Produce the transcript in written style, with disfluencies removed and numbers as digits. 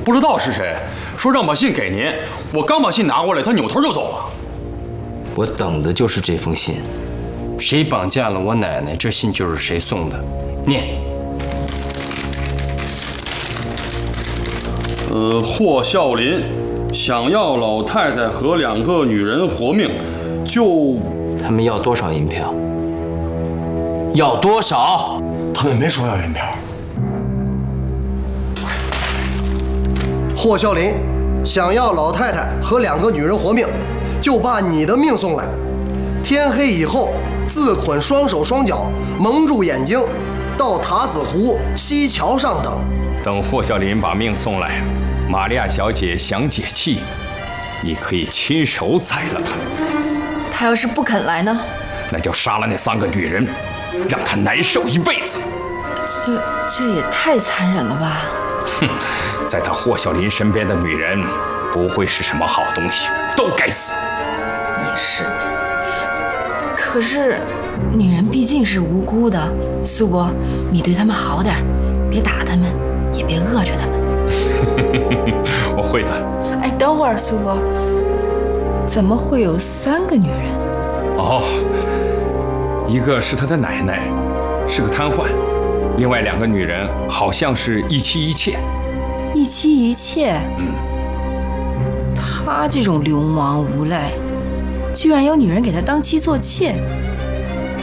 不知道是谁，说让把信给您。我刚把信拿过来，他扭头就走了。 我等的就是这封信。谁绑架了我奶奶，这信就是谁送的。念。 霍孝林想要老太太和2个女人活命，就他们要多少银票？要多少？ 他们没说要银票。 霍孝林想要老太太和2个女人活命，就把你的命送来。天黑以后，自捆双手双脚，蒙住眼睛，到塔子湖西桥上等。 等霍孝林把命送来，玛利亚小姐想解气，你可以亲手宰了她。 她要是不肯来呢？ 那就杀了那3个女人，让她难受一辈子。 这也太残忍了吧！ 哼，在他霍孝林身边的女人，不会是什么好东西，都该死。 也是，可是女人毕竟是无辜的，苏伯，你对她们好点，别打她们，也别饿着她们。 我会的。 哎，等会儿，苏伯，怎么会有3个女人？ 哦，一个是他的奶奶，是个瘫痪。另外2个女人好像是一妻一妾。 一妻一妾？他这种流氓无赖，居然有女人给他当妻做妾，